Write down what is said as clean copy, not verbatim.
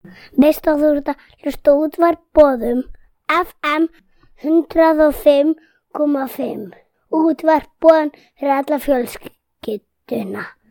Veistu að þú ert að hlusta á Útvarp Boðum FM 105,5. Útvarp Boðum fyrir alla fjölskylduna.